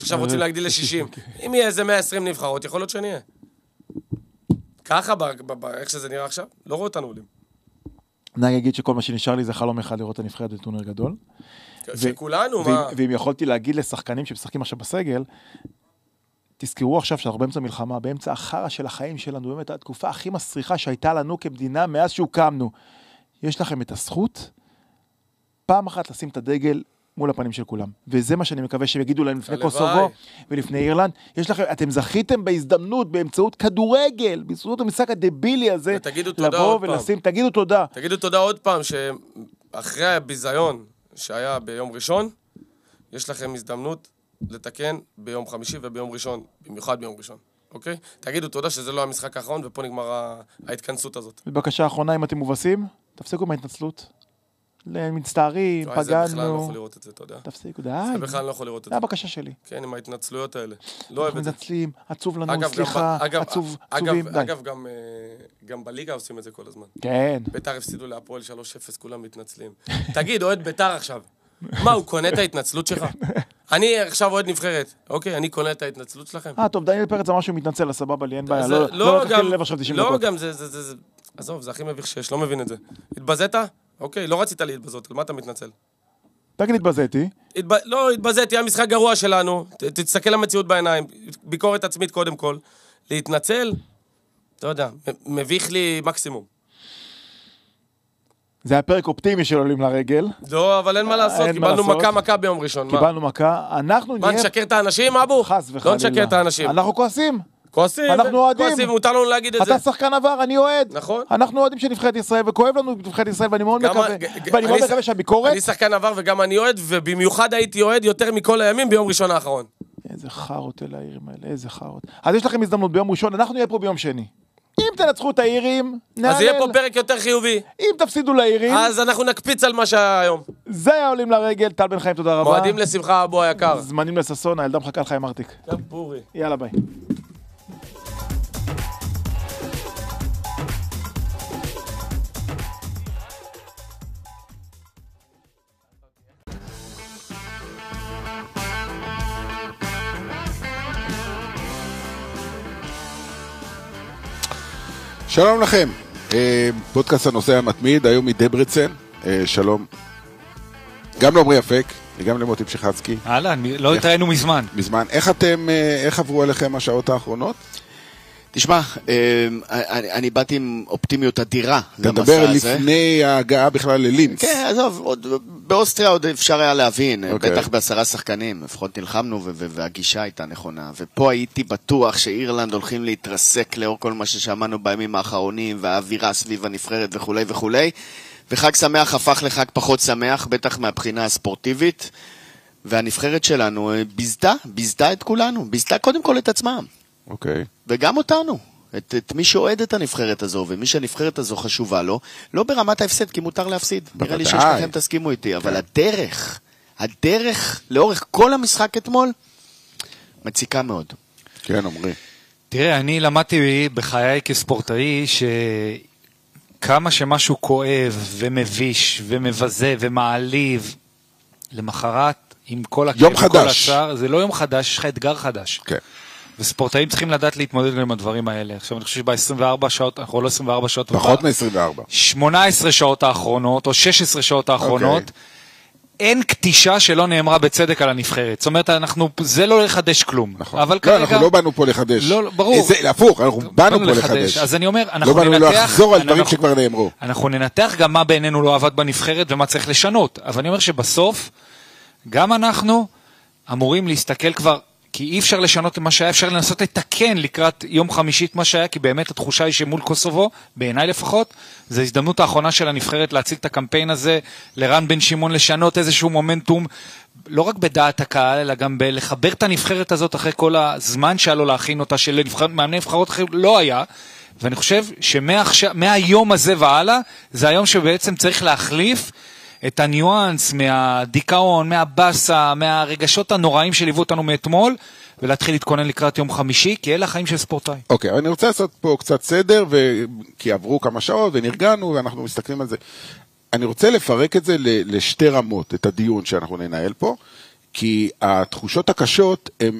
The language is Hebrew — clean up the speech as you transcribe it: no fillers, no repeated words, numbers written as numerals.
עכשיו רוצים להגדיל ל-60. אם יהיה איזה 120 נבחרות, יכול להיות שנהיה. ככה, איך שזה נראה עכשיו, לא רואה אותנו עולים. אני אגיד שכל מה שנשאר לי זה חלום אחד לראות את הנבחרת בטורניר גדול. שכולנו, מה? ואם יכולתי להגיד לשחקנים שמשחקים עכשיו בסגל, תזכרו עכשיו שאנחנו באמצע מלחמה, באמצע החרה של החיים שלנו, באמת התקופה הכי מסריחה שהייתה לנו כמדינה מאז שהוקמנו. יש לכם את הזכות, פעם אחת לשים את הדגל מול הפנים של כולם. וזה מה שאני מקווה שהם יגידו להם לפני קוסובו ולפני אירלנד. יש לכם, אתם זכיתם בהזדמנות באמצעות כדורגל, באמצעות המשחק הדבילי הזה, לבוא ולשים, תגידו תודה. תגידו תודה עוד פעם, שאחרי הביזיון שהיה ביום ראשון, יש לכם הזדמנות לתקן ביום חמישי וביום ראשון, במיוחד ביום ראשון. אוקיי? תגידו תודה שזה לא המשחק האחרון, ופה נגמר ההתכנסות הזאת. בבקשה האחרונה, אם אתם מובסים, תפסיקו מההתנצלות. מצטערים, פגענו. זה בכלל לא יכול לראות את זה, אתה יודע. תפסיקו, די. זה בכלל לא יכול לראות את זה. זה הבקשה שלי. כן, עם ההתנצלויות האלה. לא אוהב את זה. מתנצלים, עצוב לנו, סליחה, עצובים, די. אגב, גם בליגה עושים את זה כל הזמן. כן. ביתר הפסידו להפועל 3-0, כולם מתנצלים. תגיד, אוהד ביתר עכשיו. מה, הוא קונה את ההתנצלות שלך? אני עכשיו אוהד נבחרת, אוקיי? אני קונה את ההתנצלות שלכם. טוב, דניאל פרץ אמר שהוא מתנצל, הסבבה לי, אין בעיה. לא תחכה ללב עכשיו 90 דקות. לא, גם זה, עזוב, זה הכי מביך שיש, לא מבין את זה. התבזית? אוקיי, לא רצית להתבזות, על מה אתה מתנצל? תגיד, התבזיתי. לא, התבזיתי, היה משחק גרוע שלנו, תסתכל למציאות בעיניים, ביקורת עצמית קודם כל. להתנצל, אתה יודע, מביך לי מקסימום. זה היה פרק אופטימי של עולים לרגל. לא, אבל אין מה לעשות, קיבלנו מכה ביום ראשון. קיבלנו מכה, אנחנו נהיה... מה, נשקר את האנשים, אבו? חס וחלילה. לא נשקר את האנשים. אנחנו כועסים. כועסים, אנחנו אוהדים. כועסים, מותר לנו להגיד את זה. אתה שחקן עבר, אני אוהד. נכון. אנחנו אוהדים של נבחרת ישראל, וכואב לנו נבחרת ישראל, ואני מאוד מקווה שהביקורת... אני שחקן עבר וגם אני אוהד, ובמיוחד הייתי אוהד יותר מכל הימים ביום ראשון האחרון. איזה חרות אלה העירים האלה, איזה חרות. אז יש לכם הזדמנות ביום ראשון, אנחנו נהיה פה ביום שני. אם תנצחו את העירים, נעלל. אז יהיה פה פרק יותר חיובי. אם תפסידו לעירים, אז אנחנו נקפיץ על מה שהיה היום. זה היה עולים לרגל, טל בן חיים, תודה רבה. מועדים לשמחה, אבו היקר. זמנים לססון, הילדה מחכה לך עם ארטיק. בורי. יאללה ביי. שלום לכם, פודקאסט הנושא המתמיד, היום מדברצן, שלום, גם לעומרי אפק, וגם למוטי פשיחצקי. לא התראינו מזמן. איך עברו עליכם השעות האחרונות? תשמע, אני באתי עם אופטימיות אדירה. אתה מדבר לפני ההגעה בכלל ללינץ. כן, עזוב, באוסטריה עוד אפשר היה להבין, בטח ב10 שחקנים, לפחות נלחמנו והגישה הייתה נכונה, ופה הייתי בטוח שאירלנד הולכים להתרסק לאור כל מה ששמענו בימים האחרונים, והאווירה סביב הנבחרת וכו' וכו', וחג שמח הפך לחג פחות שמח, בטח מהבחינה הספורטיבית, והנבחרת שלנו ביזתה את כולנו, ביזתה קודם כל את עצמם. אוקיי. וגם אותנו, את מי שאוהד את הנבחרת הזו, ומי שהנבחרת הזו חשובה לו, לא ברמת ההפסד, כי מותר להפסיד. נראה לי ששלכם תסכימו איתי, אבל הדרך לאורך כל המשחק אתמול, מציקה מאוד. כן, אומרי. תראה, אני למדתי בחיי כספורטאי, שכמה שמשהו כואב ומביש ומבזה ומעליב, למחרת, עם כל הכאב וכל הצער, זה לא יום חדש, יש לך אתגר חדש. כן. וספורטאים צריכים לדעת להתמודד עם הדברים האלה. עכשיו אני חושב שב-24 שעות, אנחנו לא 24 שעות, פחות מ-24. 18 שעות האחרונות, או 16 שעות האחרונות, אין קטישה שלא נאמרה בצדק על הנבחרת. זאת אומרת, זה לא לחדש כלום. נכון. לא, אנחנו לא באנו פה לחדש. לא, ברור. זה הפוך, אנחנו באנו פה לחדש. אז אני אומר, לא באנו לחזור על דברים שכבר נאמרו. אנחנו ננתח גם מה בעינינו לא עבד בנבחרת ומה צריך לשנות. אבל אני אומר שבסוף, גם אנחנו אמורים להסתכל כבר, כי אי אפשר לשנות מה שהיה, אפשר לנסות לתקן לקראת יום חמישית מה שהיה, כי באמת התחושה היא שמול קוסובו, בעיניי לפחות, זו הזדמנות האחרונה של הנבחרת להציג את הקמפיין הזה, לרן בן שמעון לשנות איזשהו מומנטום, לא רק בדעת הקהל, אלא גם לחבר את הנבחרת הזאת אחרי כל הזמן שהיה לו להכין אותה, מאמני נבחרות אחרי לא היה, ואני חושב שמהיום הזה והלאה, זה היום שבעצם צריך להחליף את הניואנס מהדיכאון, מהבאסה, מהרגשות הנוראים שליוו אותנו מאתמול, ולהתחיל להתכונן לקראת יום חמישי, כי אלה החיים של ספורטאי. אוקיי, אני רוצה לעשות פה קצת סדר, כי עברו כמה שעות ונרגענו, ואנחנו מסתכלים על זה. אני רוצה לפרק את זה לשתי רמות, את הדיון שאנחנו ננהל פה. כי התחושות הקשות הן